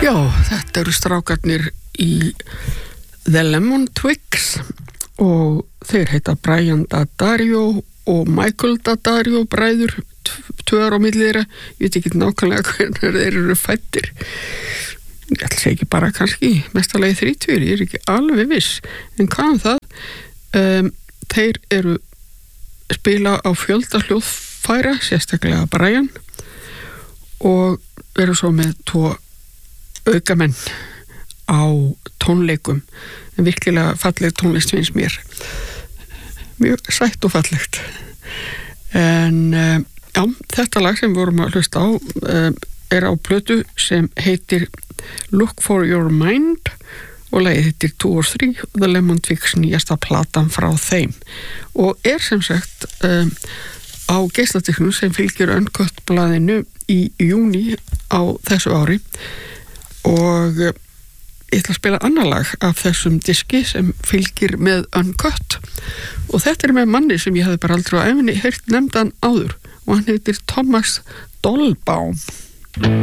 Já, þetta eru strákarnir í The Lemon Twigs og þeir heita Brian Daddario og Michael Daddario bræður, 2 ára á milli þeirra. Ég veit ekki nákvæmlega hvernig þeir eru fæddir. Ég ætla að segja ekki bara kannski mestalagi 30, ég er ekki alveg viss. En hvað það? Þeir eru spila á fjölda hljóðfæra, sérstaklega Brian, og eru svo með 2 aukamenn á tónleikum, en virkilega falleg tónlist finnst mér, mjög sætt og fallegt. En já, þetta lag sem við vorum að hlusta á er á plötu sem heitir Look for Your Mind og lagið heitir 2 or 3, The Lemon Twigs, nýjasta platan frá þeim, og er sem sagt á geisladisknum sem fylgir Uncut blaðinu í júní á þessu ári. Og ég ætla að spila annar lag af þessum diski sem fylgir með Uncut, og þetta er með manni sem ég hafði bara aldrei á ævinni heyrt nefndan áður, og hann heitir Thomas Dolbaum.